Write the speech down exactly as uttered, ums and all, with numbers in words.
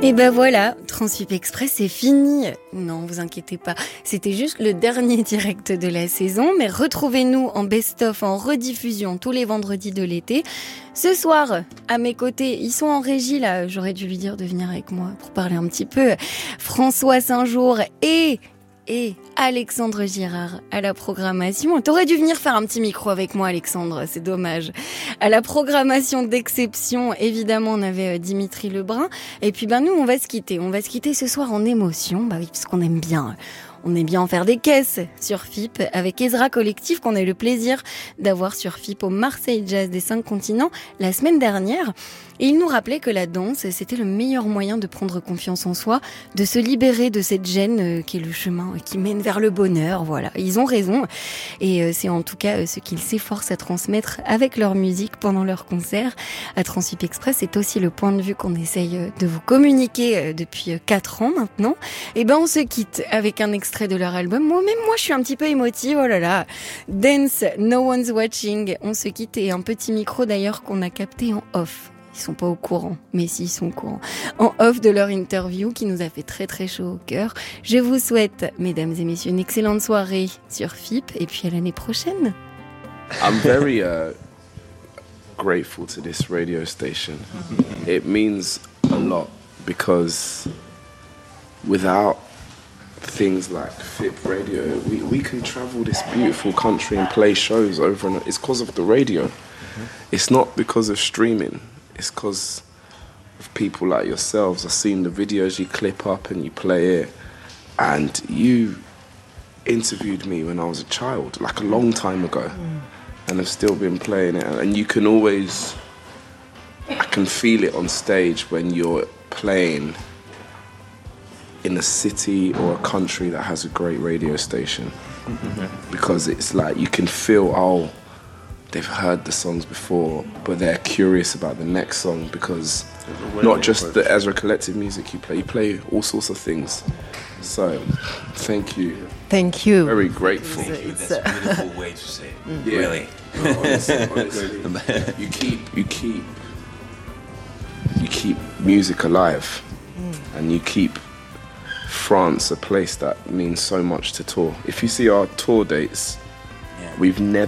Et ben voilà, Transfip Express c'est fini. Non, vous inquiétez pas, c'était juste le dernier direct de la saison, mais retrouvez-nous en best-of, en rediffusion tous les vendredis de l'été. Ce soir, à mes côtés, ils sont en régie là, j'aurais dû lui dire de venir avec moi pour parler un petit peu. François Saint-Jour et... et Alexandre Girard à la programmation. T'aurais dû venir faire un petit micro avec moi, Alexandre, c'est dommage. À la programmation d'exception, évidemment, on avait Dimitri Lebrun. Et puis, ben, nous, on va se quitter. On va se quitter ce soir en émotion. Bah oui, parce qu'on aime bien. On aime bien en faire des caisses sur F I P avec Ezra Collectif qu'on a eu le plaisir d'avoir sur F I P au Marseille Jazz des cinq continents la semaine dernière. Et il nous rappelait que la danse, c'était le meilleur moyen de prendre confiance en soi, de se libérer de cette gêne qui est le chemin qui mène vers le bonheur. Voilà, ils ont raison. Et c'est en tout cas ce qu'ils s'efforcent à transmettre avec leur musique pendant leurs concerts. À Transfip Express, c'est aussi le point de vue qu'on essaye de vous communiquer depuis quatre ans maintenant. Et ben on se quitte avec un extrait de leur album. Moi-même, moi, je suis un petit peu émotive. Oh là là, Dance, No One's Watching. On se quitte et un petit micro d'ailleurs qu'on a capté en off. Ils sont pas au courant, mais si, ils sont au courant. En off de leur interview qui nous a fait très très chaud au cœur. Je vous souhaite, mesdames et messieurs, une excellente soirée sur F I P et puis à l'année prochaine. I'm very uh, grateful to this radio station. It means a lot because without things like F I P Radio, we, we can travel this beautiful country and play shows over and over. It's because of the radio. It's not because of streaming. It's because of people like yourselves. I've seen the videos you clip up and you play it. And you interviewed me when I was a child, like a long time ago. Mm. And I've still been playing it. And you can always, I can feel it on stage when you're playing in a city or a country that has a great radio station. Because it's like, you can feel, oh, they've heard the songs before, but they're curious about the next song because not just the Ezra Collective music you play, you play all sorts of things. So, thank you. Thank you. Very grateful. Thank you. That's a beautiful way to say it. Mm. Yeah. Really. No, honestly, honestly. you keep, you keep, you keep music alive, mm. and you keep France a place that means so much to tour. If you see our tour dates, yeah. we've never